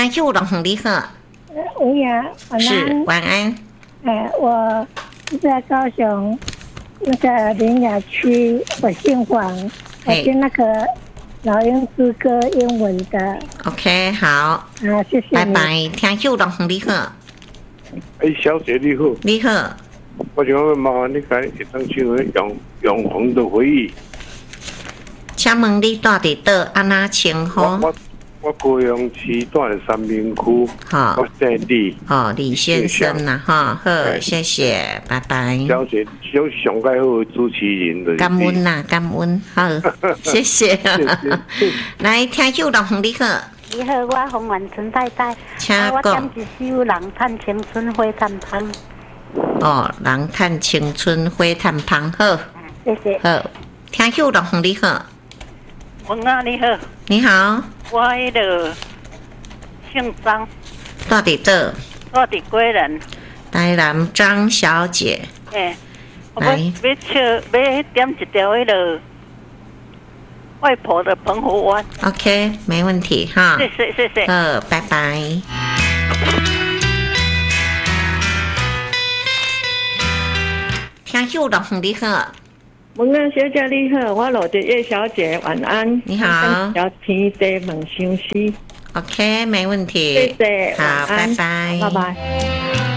听友龙你好， 吴雅， 是晚安。 我在高雄那个林雅区，我姓黄，我听那个老鹰之歌英文的。 OK， 好， 谢谢你， 拜拜。听友龙你好， 小姐你好， 你好， 我想问麻烦你讲一张唱永恒的回忆。 请问你住伫倒？安那称呼？ 我高雄市住三明区， 好， 我姓李。 李先生呐，好，谢谢，拜拜。 小姐，上介好的主持人的。 感恩呐，感恩，好，谢谢。来，听友龙你好。 你好，我洪婉纯太太。 请讲。 我点一首《人叹青春花探芳》。 人叹青春花探芳，好。 谢谢。 好，听友龙你好。 文啊，你好。 你好。 我迄个姓张。 住伫倒？ 住伫贵人。 台南张小姐。 我要点一条迄个外婆的澎湖湾。 OK， 没问题哈。 谢谢谢谢。 拜拜。听友龙你好。 文安小姐你好，我罗德叶小姐晚安。 你好。 要听的梦相思。 OK， 没问题。 谢谢。 好，拜拜。 拜拜。